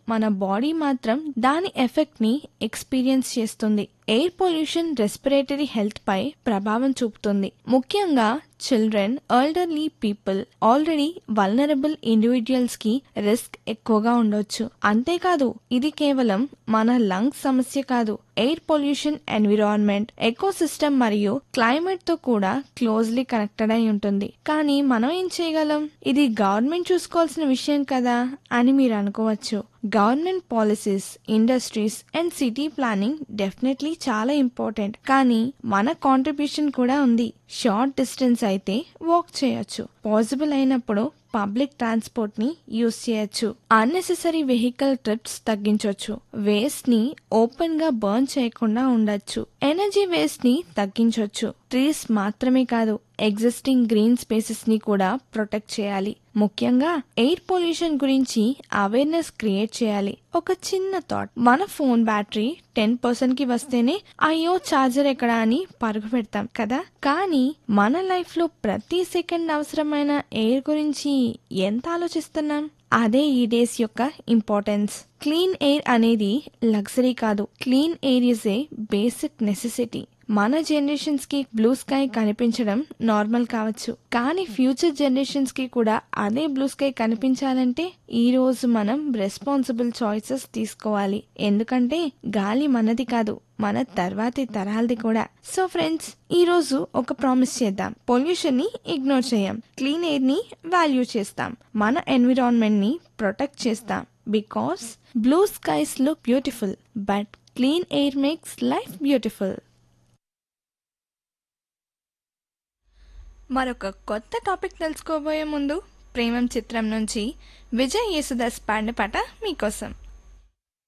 మన బాడీ మాత్రం దాని ఎఫెక్ట్ ని ఎక్స్పీరియన్స్ చేస్తుంది. ఎయిర్ పొల్యూషన్ రెస్పిరేటరీ హెల్త్ పై ప్రభావం చూపుతుంది. ముఖ్యంగా children, elderly people, already vulnerable individuals కి రిస్క్ ఎక్కువగా ఉండొచ్చు. అంతేకాదు ఇది కేవలం మన లంగ్స్ సమస్య కాదు. ఎయిర్ పొల్యూషన్ ఎన్విరాన్మెంట్, ఎకోసిస్టమ్ మరియు క్లైమేట్ తో కూడా క్లోజ్లీ కనెక్టెడ్ అయి ఉంటుంది. కానీ మనం ఏం చేయగలం? ఇది గవర్నమెంట్ చూసుకోవాల్సిన విషయం కదా అని మీరు అనుకోవచ్చు. Government policies, industries and city planning definitely చాలా ఇంపార్టెంట్. కానీ మన కాంట్రిబ్యూషన్ కూడా ఉంది. షార్ట్ డిస్టెన్స్ అయితే వాక్ చేయొచ్చు. పాసిబుల్ అయినప్పుడు పబ్లిక్ ట్రాన్స్పోర్ట్ ని యూజ్ చేయొచ్చు. Unnecessary vehicle trips తగ్గించొచ్చు. వేస్ట్ ని ఓపెన్ గా బర్న్ చేయకుండా ఉండొచ్చు. ఎనర్జీ వేస్ట్ ని తగ్గించొచ్చు. ట్రీస్ మాత్రమే కాదు, ఎగ్జిస్టింగ్ గ్రీన్ స్పేసెస్ ని కూడా ప్రొటెక్ట్ చేయాలి. ముఖ్యంగా ఎయిర్ పొల్యూషన్ గురించి అవేర్నెస్ క్రియేట్ చేయాలి. ఒక చిన్న థాట్, మన ఫోన్ బ్యాటరీ 10% కి వస్తేనే అయ్యో ఛార్జర్ ఎక్కడా అని పరుగు పెడతాం కదా. కానీ మన లైఫ్ లో ప్రతి సెకండ్ అవసరమైన ఎయిర్ గురించి ఎంత ఆలోచిస్తున్నాం? అదే ఈ డేస్ యొక్క ఇంపార్టెన్స్. క్లీన్ ఎయిర్ అనేది లగ్జరీ కాదు. Clean air is a basic necessity. మన జనరేషన్స్ కి బ్లూ స్కై కనిపించడం నార్మల్ కావచ్చు, కానీ ఫ్యూచర్ జనరేషన్స్ కి కూడా అదే బ్లూ స్కై కనిపించాలంటే ఈ రోజు మనం రెస్పాన్సిబుల్ చాయిసెస్ తీసుకోవాలి. ఎందుకంటే గాలి మనది కాదు, మన తర్వాతి తరాలది కూడా. సో ఫ్రెండ్స్, ఈ రోజు ఒక ప్రామిస్ చేద్దాం. పొల్యూషన్ ని ఇగ్నోర్ చేయం, క్లీన్ ఎయిర్ ని వాల్యూ చేస్తాం, మన ఎన్విరాన్మెంట్ ని ప్రొటెక్ట్ చేస్తాం. Because blue skies look beautiful, but clean air makes life beautiful. మరొక కొత్త టాపిక్ తెలుసుకోబోయే ముందు ప్రేమం చిత్రం నుంచి విజయ్ యేసుదాస్ పాడిన పాట మీకోసం.